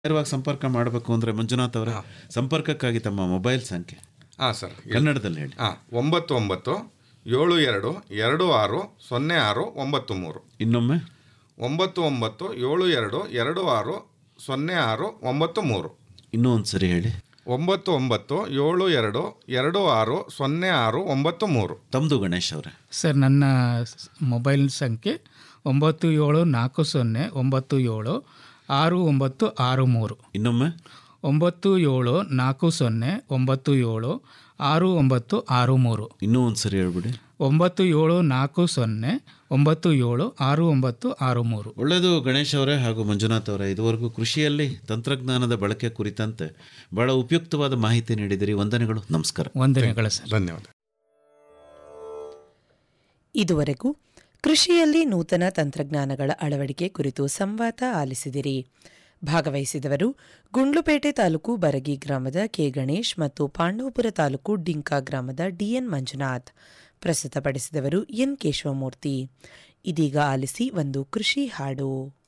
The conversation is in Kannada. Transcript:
ನೇರವಾಗಿ ಸಂಪರ್ಕ ಮಾಡಬೇಕು ಅಂದರೆ ಮಂಜುನಾಥ್ ಅವರ ಸಂಪರ್ಕಕ್ಕಾಗಿ ತಮ್ಮ ಮೊಬೈಲ್ ಸಂಖ್ಯೆ ಸರ್ ಕನ್ನಡದಲ್ಲಿ ಹೇಳಿ. 9972260693. ಇನ್ನೊಮ್ಮೆ 9972260693. ಇನ್ನೂ ಒಂದು ಸರಿ ಹೇಳಿ. 9972260693. ತಮ್ಮದು ಗಣೇಶ್ ಅವರೇ? ಸರ್, ನನ್ನ ಮೊಬೈಲ್ ಸಂಖ್ಯೆ 9740976963. ಇನ್ನೊಮ್ಮೆ 9740976963. ಇನ್ನೂ ಒಂದು ಸರಿ ಹೇಳ್ಬಿಡಿ. 9740976963. ಒಳ್ಳೆಯದು ಗಣೇಶ್ ಅವರೇ ಹಾಗೂ ಮಂಜುನಾಥ್ ಅವರೇ, ಇದುವರೆಗೂ ಕೃಷಿಯಲ್ಲಿ ತಂತ್ರಜ್ಞಾನದ ಬಳಕೆ ಕುರಿತಂತೆ ಬಹಳ ಉಪಯುಕ್ತವಾದ ಮಾಹಿತಿ ನೀಡಿದಿರಿ. ವಂದನೆಗಳು, ನಮಸ್ಕಾರ. ವಂದನೆಗಳು ಸರ್. ಧನ್ಯವಾದ. ಇದುವರೆಗೂ ಕೃಷಿಯಲ್ಲಿ ನೂತನ ತಂತ್ರಜ್ಞಾನಗಳ ಅಳವಡಿಕೆ ಕುರಿತು ಸಂವಾದ ಆಲಿಸಿದಿರಿ. ಭಾಗವಹಿಸಿದವರು ಗುಂಡ್ಲುಪೇಟೆ ತಾಲೂಕು ಬರಗಿ ಗ್ರಾಮದ ಕೆ ಗಣೇಶ್ ಮತ್ತು ಪಾಂಡವಪುರ ತಾಲೂಕು ಡಿಂಕಾ ಗ್ರಾಮದ ಡಿಎನ್ ಮಂಜುನಾಥ್. ಪ್ರಸ್ತುತಪಡಿಸಿದವರು ಎನ್ ಕೇಶವಮೂರ್ತಿ. ಇದೀಗ ಆಲಿಸಿ ಒಂದು ಕೃಷಿ ಹಾಡು.